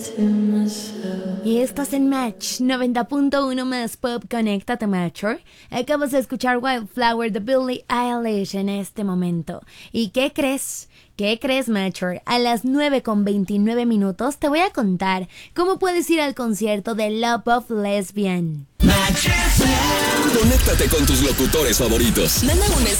Y estás en Match 90.1 más Pop. Conéctate, Matcher. Acabas de escuchar Wildflower de Billie Eilish en este momento. ¿Y qué crees? ¿Qué crees, Matcher? A las 9:29 te voy a contar cómo puedes ir al concierto de Love of Lesbian. Conéctate con tus locutores favoritos. Manda un